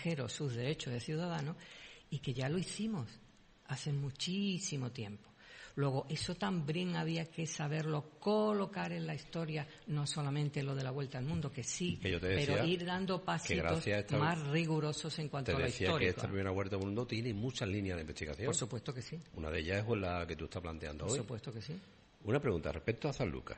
pesqueros sus derechos de ciudadanos y que ya lo hicimos hace muchísimo tiempo. Luego, eso también había que saberlo colocar en la historia, no solamente lo de la Vuelta al Mundo, que sí, que yo te decía, pero ir dando pasitos más rigurosos en cuanto a la historia. Te decía que esta primera Vuelta al Mundo tiene muchas líneas de investigación. Por supuesto que sí. Una de ellas es la que tú estás planteando hoy. Por supuesto que sí. Una pregunta respecto a Sanlúcar.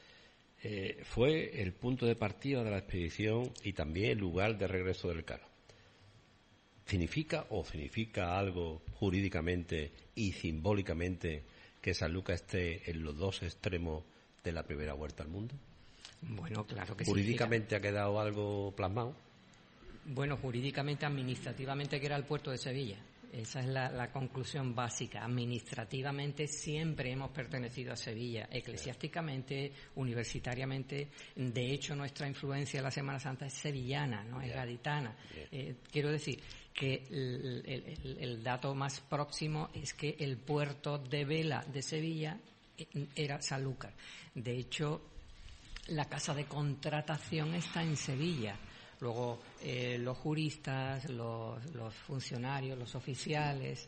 Fue el punto de partida de la expedición y también el lugar de regreso del Elcano. ¿Significa algo jurídicamente y simbólicamente que Sanlúcar esté en los dos extremos de la primera Vuelta al Mundo? Bueno, claro que sí. ¿Jurídicamente ha quedado algo plasmado? Bueno, jurídicamente, administrativamente, que era el puerto de Sevilla. Esa es la conclusión básica. Administrativamente siempre hemos pertenecido a Sevilla, eclesiásticamente, universitariamente. De hecho, nuestra influencia en la Semana Santa es sevillana, no es gaditana. Quiero decir que el dato más próximo es que el puerto de vela de Sevilla era Sanlúcar. De hecho, la casa de contratación está en Sevilla. Luego, los juristas, los funcionarios, los oficiales,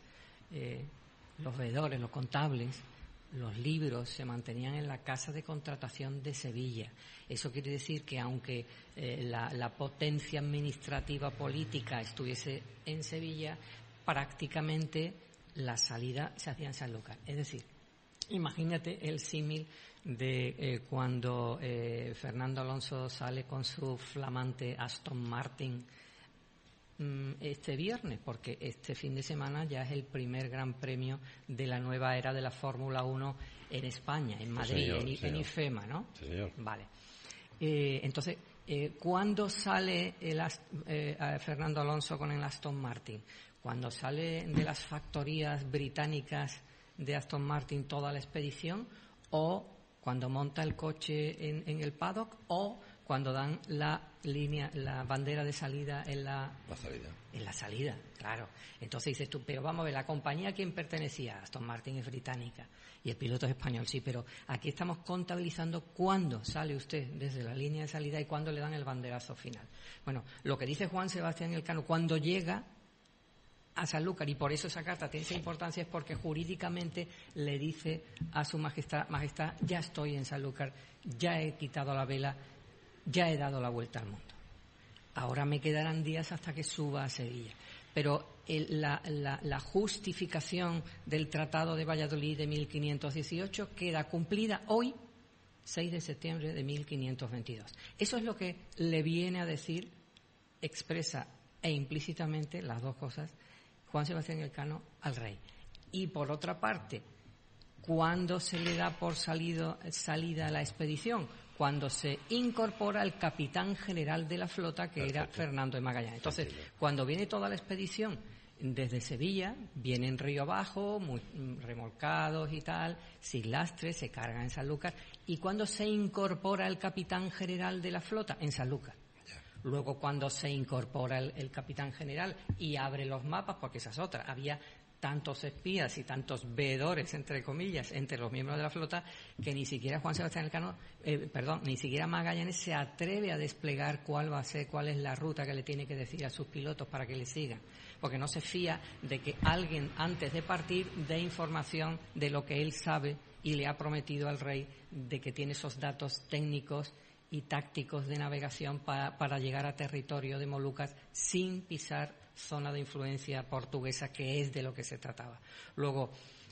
los veedores, los contables, los libros se mantenían en la casa de contratación de Sevilla. Eso quiere decir que aunque la potencia administrativa política estuviese en Sevilla, prácticamente la salida se hacía en Sanlúcar. Es decir, imagínate el símil de cuando Fernando Alonso sale con su flamante Aston Martin este viernes, porque este fin de semana ya es el primer gran premio de la nueva era de la Fórmula 1 en España, en Madrid, en IFEMA, ¿no? Sí, señor. Vale. Entonces, ¿cuándo sale Fernando Alonso con el Aston Martin? Cuando sale de las factorías británicas de Aston Martin toda la expedición, o cuando monta el coche en el paddock, o cuando dan la bandera de salida en la salida, claro. Entonces dices tú, pero vamos a ver, ¿la compañía a quién pertenecía? Aston Martin es británica y el piloto es español, sí, pero aquí estamos contabilizando cuándo sale usted desde la línea de salida y cuándo le dan el banderazo final. Bueno, lo que dice Juan Sebastián Elcano, cuando llega a Sanlúcar, y por eso esa carta tiene esa importancia, es porque jurídicamente le dice a su majestad, ya estoy en Sanlúcar, ya he quitado la vela, ya he dado la vuelta al mundo. Ahora me quedarán días hasta que suba a Sevilla. Pero la justificación del Tratado de Valladolid de 1518 queda cumplida hoy, 6 de septiembre de 1522. Eso es lo que le viene a decir, expresa e implícitamente, las dos cosas, Juan Sebastián Elcano al rey. Y por otra parte, ¿cuándo se le da por salida a la expedición? Cuando se incorpora el capitán general de la flota, que era Fernando de Magallanes. Entonces, cuando viene toda la expedición desde Sevilla, vienen río abajo, muy remolcados y tal, sin lastre, se cargan en Sanlúcar. ¿Y cuándo se incorpora el capitán general de la flota? En Sanlúcar. Luego, cuando se incorpora el capitán general y abre los mapas, porque esa es otra, había tantos espías y tantos veedores, entre comillas, entre los miembros de la flota, que ni siquiera Juan Sebastián Elcano, ni siquiera Magallanes se atreve a desplegar cuál es la ruta que le tiene que decir a sus pilotos para que le sigan, porque no se fía de que alguien antes de partir dé información de lo que él sabe y le ha prometido al rey de que tiene esos datos técnicos y tácticos de navegación para llegar a territorio de Molucas sin pisar zona de influencia portuguesa, que es de lo que se trataba. Luego,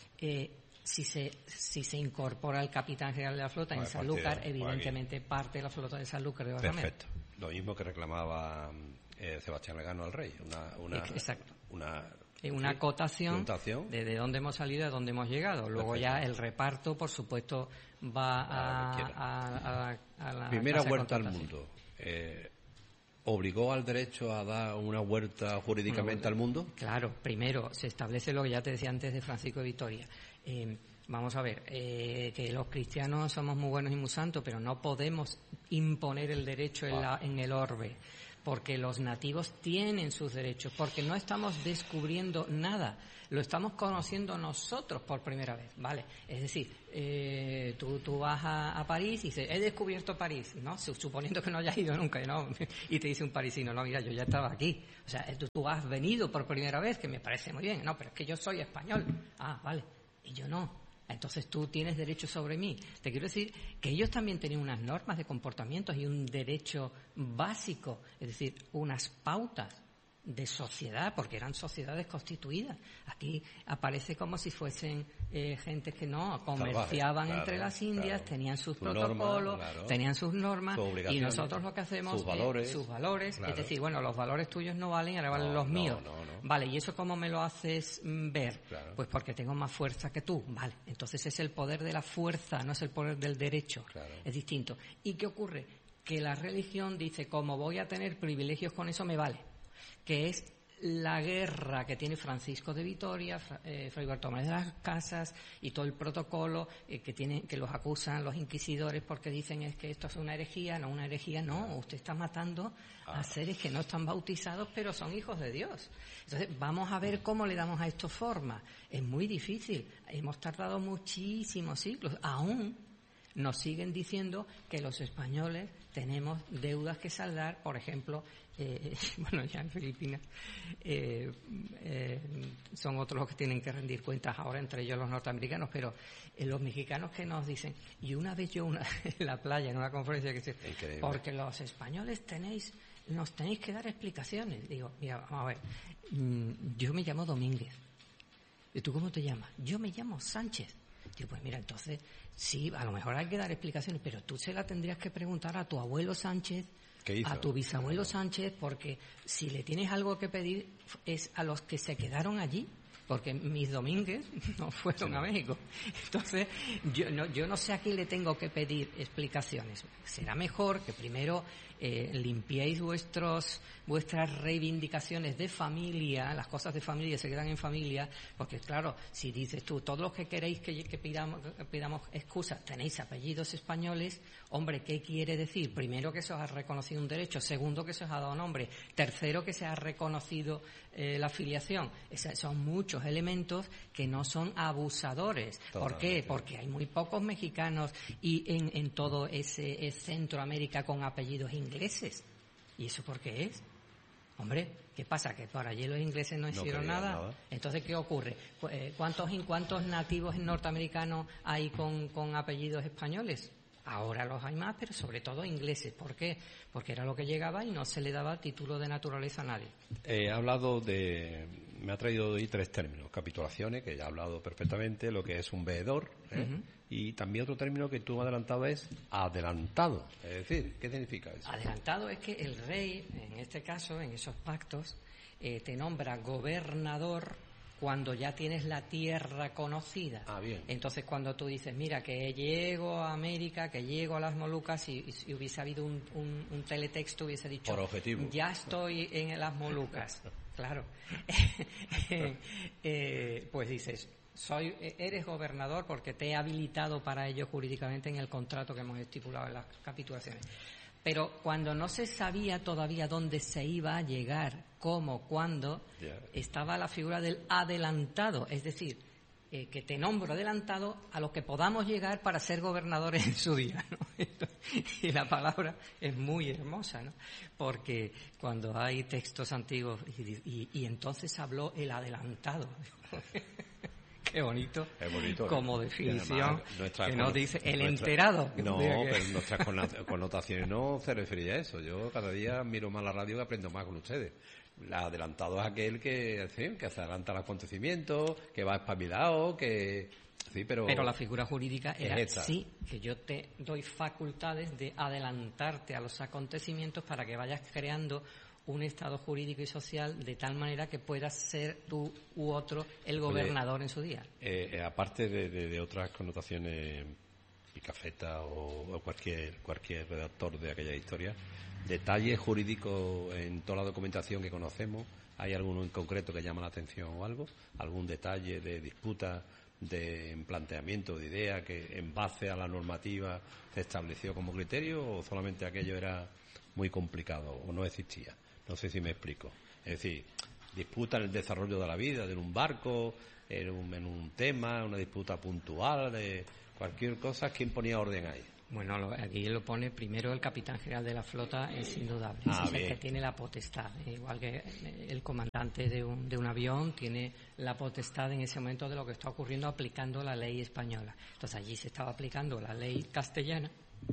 si se incorpora el capitán general de la flota en Sanlúcar, evidentemente parte de la flota de Sanlúcar de Barrameda. Perfecto. Lo mismo que reclamaba Sebastián Elcano al rey. Exacto. Una acotación de dónde hemos salido y a dónde hemos llegado. Luego ya el reparto, por supuesto, va a la primera vuelta al mundo. ¿Obligó al derecho a dar una vuelta jurídicamente al mundo? Claro, primero se establece lo que ya te decía antes de Francisco de Vitoria. Vamos a ver, que los cristianos somos muy buenos y muy santos, pero no podemos imponer el derecho en el orbe. porque los nativos tienen sus derechos, porque no estamos descubriendo nada, lo estamos conociendo nosotros por primera vez, ¿vale? Es decir, tú vas a París y dices, he descubierto París, ¿no? Suponiendo que no hayas ido nunca, ¿no? Y te dice un parisino, no, mira, yo ya estaba aquí. O sea, tú has venido por primera vez, que me parece muy bien. No, pero es que yo soy español. Ah, vale. Y yo no. Entonces tú tienes derecho sobre mí. Te quiero decir que ellos también tenían unas normas de comportamientos y un derecho básico, es decir, unas pautas de sociedad, porque eran sociedades constituidas. Aquí aparece como si fuesen gente que no comerciaban entre las Indias, tenían sus protocolos, tenían sus normas, y nosotros lo que hacemos sus valores, es decir, bueno, los valores tuyos no valen, ahora valen los míos. Vale, ¿y eso cómo me lo haces ver? Pues porque tengo más fuerza que tú. Vale, entonces es el poder de la fuerza, no es el poder del derecho. Es distinto. ¿Y qué ocurre? Que la religión dice, como voy a tener privilegios con eso, me vale. Que es la guerra que tiene Francisco de Vitoria, Fray Bartolomé de las Casas y todo el protocolo que los acusan los inquisidores porque dicen es que esto es una herejía, no, usted está matando a seres que no están bautizados pero son hijos de Dios. Entonces vamos a ver cómo le damos a esto forma. Es muy difícil, hemos tardado muchísimos siglos, aún nos siguen diciendo que los españoles tenemos deudas que saldar, por ejemplo, bueno, ya en Filipinas son otros los que tienen que rendir cuentas ahora, entre ellos los norteamericanos, pero los mexicanos que nos dicen, y una vez yo en la playa, en una conferencia que se... porque los españoles nos tenéis que dar explicaciones. Digo, mira, vamos a ver, yo me llamo Domínguez. ¿Y tú cómo te llamas? Yo me llamo Sánchez. Digo, pues mira, entonces, sí, a lo mejor hay que dar explicaciones, pero tú se la tendrías que preguntar a tu abuelo Sánchez, a tu bisabuelo Sánchez, porque si le tienes algo que pedir es a los que se quedaron allí, porque mis Domínguez no fueron a México. Entonces, yo no sé a quién le tengo que pedir explicaciones. Será mejor que primero limpiéis vuestras reivindicaciones de familia, las cosas de familia se quedan en familia, porque claro, si dices tú, todos los que queréis que pidamos excusas, tenéis apellidos españoles, hombre, ¿qué quiere decir? Primero, que se os ha reconocido un derecho, segundo, que se os ha dado nombre, tercero, que se ha reconocido la filiación. Son muchos elementos que no son abusadores. ¿Por qué? Porque hay muy pocos mexicanos y en todo ese Centroamérica con apellidos ingleses. ¿Y eso por qué es? Hombre, ¿qué pasa? ¿Que por allí los ingleses no hicieron nada? Entonces, ¿qué ocurre? ¿Cuántos nativos norteamericanos hay con apellidos españoles? Ahora los hay más, pero sobre todo ingleses. ¿Por qué? Porque era lo que llegaba y no se le daba título de naturaleza a nadie. Me ha traído hoy 3 términos. Capitulaciones, que ya he hablado perfectamente, lo que es un veedor, y también otro término que tú me has adelantado es adelantado. Es decir, ¿qué significa eso? Adelantado es que el rey, en este caso, en esos pactos, te nombra gobernador cuando ya tienes la tierra conocida. Bien. Entonces, cuando tú dices, mira, que llego a América, que llego a las Molucas, y hubiese habido un teletexto, hubiese dicho, por objetivo, ya estoy en las Molucas. Claro. Pues dices, eres gobernador porque te he habilitado para ello jurídicamente en el contrato que hemos estipulado en las capitulaciones. Pero cuando no se sabía todavía dónde se iba a llegar, cómo, cuándo, estaba la figura del adelantado, es decir, que te nombro adelantado a lo que podamos llegar para ser gobernadores en su día, ¿no? Y la palabra es muy hermosa, ¿no? Porque cuando hay textos antiguos y entonces habló el adelantado. Qué bonito, es bonito, como definición, que no dice el enterado. No, pero nuestras connotaciones no se refería a eso. Yo cada día miro más la radio y aprendo más con ustedes. El adelantado es aquel que se adelanta los acontecimientos, que va espabilado, que... Sí, pero la figura jurídica era sí, que yo te doy facultades de adelantarte a los acontecimientos para que vayas creando un estado jurídico y social de tal manera que puedas ser tú u otro el gobernador en su día. Aparte de otras connotaciones, Picafetta o cualquier redactor de aquella historia, detalles jurídicos en toda la documentación que conocemos, ¿hay alguno en concreto que llama la atención o algo? ¿Algún detalle de disputa, de planteamiento de idea que en base a la normativa se estableció como criterio, o solamente aquello era muy complicado, o no existía. No sé si me explico. Es decir, disputa en el desarrollo de la vida, de un barco, en un tema, una disputa puntual, de cualquier cosa. ¿Quién ponía orden ahí? Bueno, aquí lo pone primero el capitán general de la flota, es indudable. Es el que tiene la potestad. Igual que el comandante de un avión tiene la potestad en ese momento de lo que está ocurriendo aplicando la ley española. Entonces allí se estaba aplicando la ley castellana,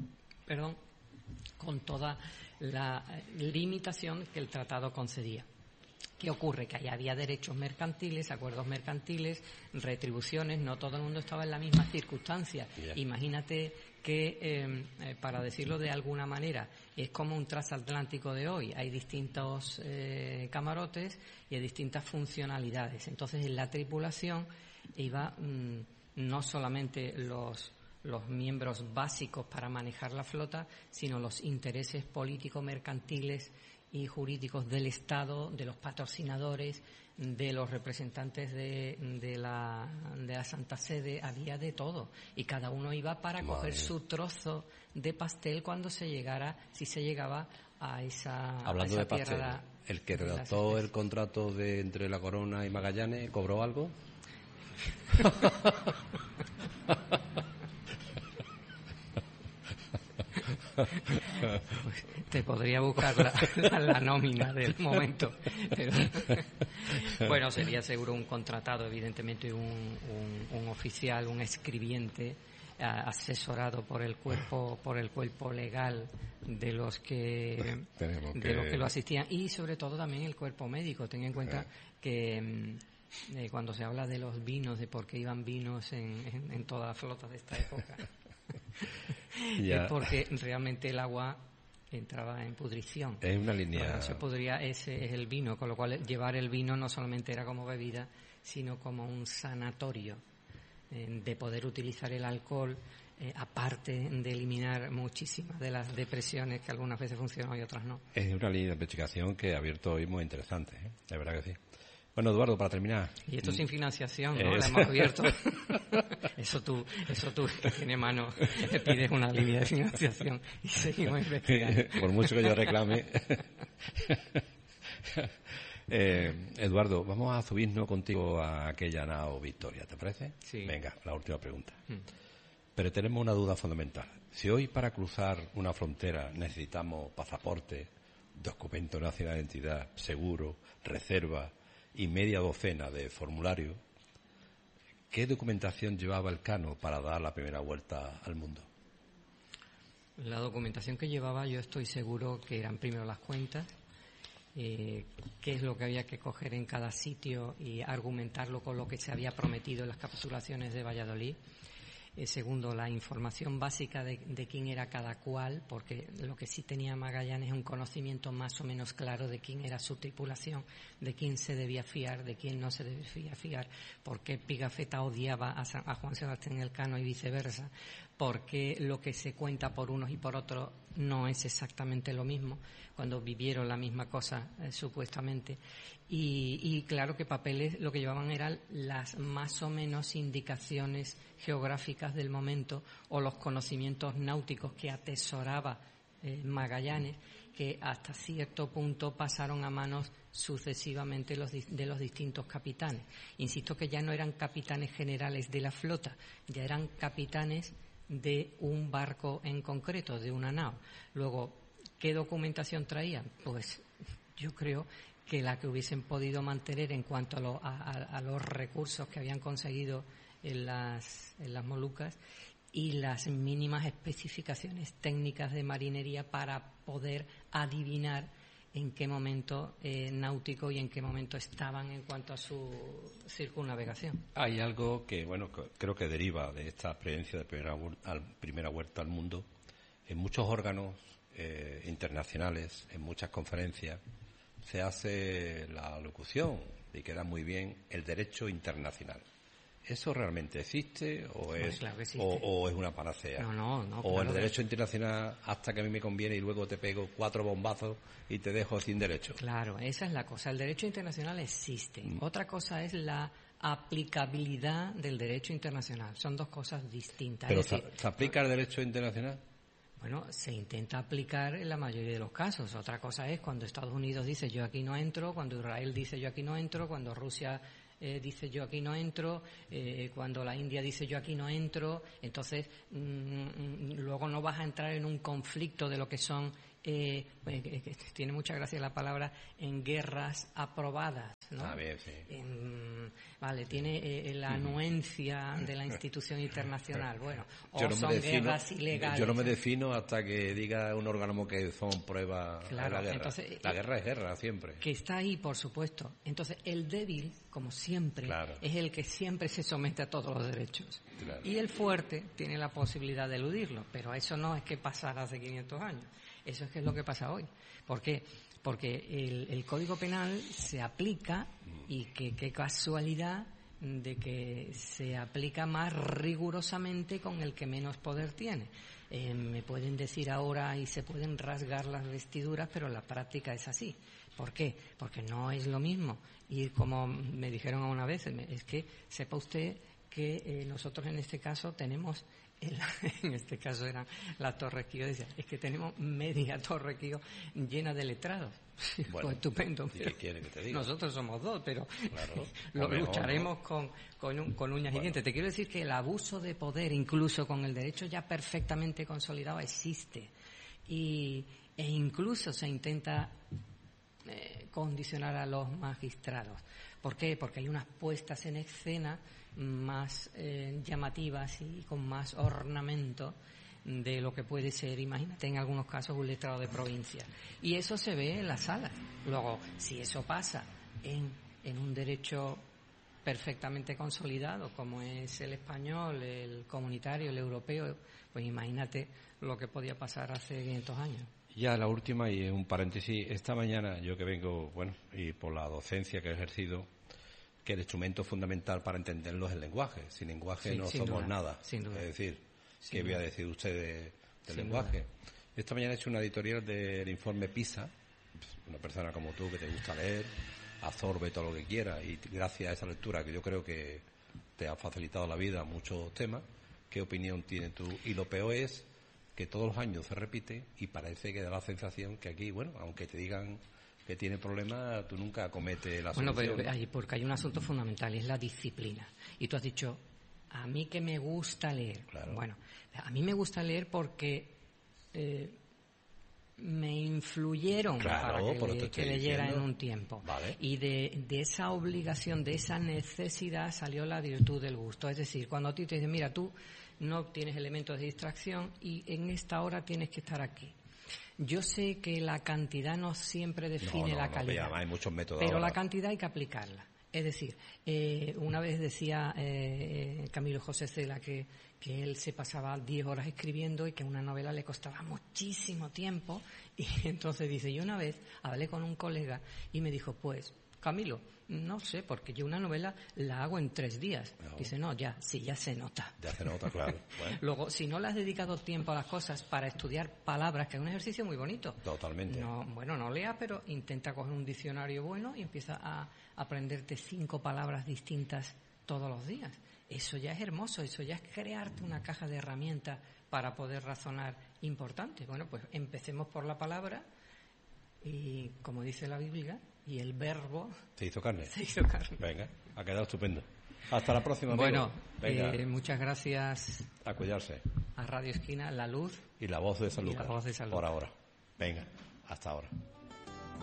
con toda la limitación que el tratado concedía. ¿Qué ocurre? Que ahí había derechos mercantiles, acuerdos mercantiles, retribuciones, no todo el mundo estaba en la misma circunstancia. Yeah. Imagínate que, para decirlo de alguna manera, es como un transatlántico de hoy. Hay distintos camarotes y hay distintas funcionalidades. Entonces, en la tripulación iba no solamente los miembros básicos para manejar la flota, sino los intereses políticos, mercantiles y jurídicos del Estado, de los patrocinadores, de los representantes de la Santa Sede. Había de todo y cada uno iba para coger su trozo de pastel cuando si se llegaba a esa Hablando a esa de pastel, tierra. ¿el que redactó el contrato entre la Corona y Magallanes cobró algo? Pues te podría buscar la nómina del momento, pero bueno, sería seguro un contratado, evidentemente un oficial, un escribiente asesorado por el cuerpo legal de los que lo asistían, y sobre todo también el cuerpo médico. Ten en cuenta que cuando se habla de los vinos, de por qué iban vinos en toda la flota de esta época, es porque realmente el agua entraba en pudrición. Es una línea. No se podría, ese es el vino, con lo cual llevar el vino no solamente era como bebida, sino como un sanatorio, de poder utilizar el alcohol, aparte de eliminar muchísimas de las depresiones que algunas veces funcionan y otras no. Es una línea de investigación que ha abierto hoy muy interesante, de verdad que sí. Bueno, Eduardo, para terminar. Y esto sin financiación, ¿no? La hemos abierto. Eso tú, que tiene mano, le pides una línea de financiación y seguimos investigando. Por mucho que yo reclame. Eduardo, vamos a subirnos contigo a aquella nao Victoria, ¿te parece? Sí. Venga, la última pregunta. Pero tenemos una duda fundamental. Si hoy para cruzar una frontera necesitamos pasaporte, documento nacional de identidad, seguro, reserva y media docena de formularios, ¿qué documentación llevaba Elcano para dar la primera vuelta al mundo? La documentación que llevaba, yo estoy seguro que eran primero las cuentas, qué es lo que había que coger en cada sitio y argumentarlo con lo que se había prometido en las capitulaciones de Valladolid. Segundo, la información básica de quién era cada cual, porque lo que sí tenía Magallanes es un conocimiento más o menos claro de quién era su tripulación, de quién se debía fiar, de quién no se debía fiar, por qué Pigafetta odiaba a Juan Sebastián Elcano y viceversa, porque lo que se cuenta por unos y por otros no es exactamente lo mismo, cuando vivieron la misma cosa supuestamente. Y claro que papeles lo que llevaban eran las más o menos indicaciones geográficas del momento o los conocimientos náuticos que atesoraba Magallanes, que hasta cierto punto pasaron a manos sucesivamente de los distintos capitanes. Insisto que ya no eran capitanes generales de la flota, ya eran capitanes de un barco en concreto, de una nao. Luego, ¿qué documentación traían? Pues yo creo que la que hubiesen podido mantener en cuanto a los recursos que habían conseguido en las Molucas y las mínimas especificaciones técnicas de marinería para poder adivinar en qué momento náutico y en qué momento estaban en cuanto a su circunnavegación. Hay algo que, bueno, creo que deriva de esta experiencia de primera vuelta al mundo. En muchos órganos internacionales, en muchas conferencias, se hace la locución, y queda muy bien, el derecho internacional. ¿Eso realmente existe o es, claro que existe. O es una panacea? No. O claro el derecho internacional hasta que a mí me conviene y luego te pego 4 bombazos y te dejo sin derecho. Claro, esa es la cosa. El derecho internacional existe. Otra cosa es la aplicabilidad del derecho internacional. Son dos cosas distintas. ¿Pero se aplica el derecho internacional? Bueno, se intenta aplicar en la mayoría de los casos. Otra cosa es cuando Estados Unidos dice yo aquí no entro, cuando Israel dice yo aquí no entro, cuando Rusia dice yo aquí no entro, cuando la India dice yo aquí no entro. Entonces, luego no vas a entrar en un conflicto de lo que son, tiene mucha gracia la palabra, en guerras aprobadas, ¿no? Bien, sí. Vale, tiene la anuencia de la institución internacional. Bueno, guerras ilegales. Yo no me defino hasta que diga un órgano que son pruebas de la guerra. Entonces, la guerra es guerra, siempre. Que está ahí, por supuesto. Entonces, el débil, como siempre, es el que siempre se somete a todos los derechos. Claro. Y el fuerte tiene la posibilidad de eludirlo. Pero eso no es que pasara hace 500 años. Eso es que es lo que pasa hoy. ¿Por qué? Porque el Código Penal se aplica y qué casualidad de que se aplica más rigurosamente con el que menos poder tiene. Me pueden decir ahora y se pueden rasgar las vestiduras, pero la práctica es así. ¿Por qué? Porque no es lo mismo. Y como me dijeron una vez, es que sepa usted que nosotros en este caso tenemos... En este caso eran las Torres Kío, decía, es que tenemos media Torre Kío llena de letrados. Bueno, pues estupendo. ¿Qué quiere que te diga? Nosotros somos dos, pero claro, lo lucharemos con uñas y dientes. Te quiero decir que el abuso de poder, incluso con el derecho ya perfectamente consolidado, existe. E incluso se intenta condicionar a los magistrados. ¿Por qué? Porque hay unas puestas en escena más llamativas y con más ornamento de lo que puede ser, imagínate, en algunos casos un letrado de provincia. Y eso se ve en las salas. Luego, si eso pasa en un derecho perfectamente consolidado, como es el español, el comunitario, el europeo, pues imagínate lo que podía pasar hace 500 años. Ya la última, y un paréntesis, esta mañana yo que vengo, y por la docencia que he ejercido, que el instrumento fundamental para entenderlo es el lenguaje. Sin lenguaje no somos nada. Sin duda. Es decir, ¿qué voy a decir usted del lenguaje? Esta mañana he hecho una editorial del informe PISA. Una persona como tú que te gusta leer, absorbe todo lo que quiera, y gracias a esa lectura que yo creo que te ha facilitado la vida muchos temas, ¿qué opinión tienes tú? Y lo peor es que todos los años se repite y parece que da la sensación que aquí, aunque te digan que tiene problemas, tú nunca acometes la solución. Bueno, pero porque hay un asunto fundamental, es la disciplina. Y tú has dicho, a mí que me gusta leer. Claro. Bueno, a mí me gusta leer porque me influyeron para que leyera en un tiempo. Vale. Y de esa obligación, de esa necesidad salió la virtud del gusto. Es decir, cuando a ti te dicen, mira, tú no tienes elementos de distracción y en esta hora tienes que estar aquí. Yo sé que la cantidad no siempre define la calidad, hay muchos métodos pero ahora. la cantidad hay que aplicarla. Es decir, una vez decía Camilo José Cela que él se pasaba 10 horas escribiendo y que una novela le costaba muchísimo tiempo, y entonces dice, yo una vez hablé con un colega y me dijo, pues, Camilo, no sé, porque yo una novela la hago en 3 días. No. Dice, ya se nota. Ya se nota, claro. Bueno. Luego, si no le has dedicado tiempo a las cosas para estudiar palabras, que es un ejercicio muy bonito. Totalmente. No leas, pero intenta coger un diccionario bueno y empieza a aprenderte 5 palabras distintas todos los días. Eso ya es hermoso, eso ya es crearte una caja de herramientas para poder razonar importante. Bueno, pues empecemos por la palabra y, como dice la Biblia, y el verbo se hizo carne. Venga, ha quedado estupendo. Hasta la próxima, amigo. Bueno, muchas gracias. A cuidarse. A Radio Esquina, La Luz. Y la voz de Sanlúcar. Por ahora. Venga, hasta ahora.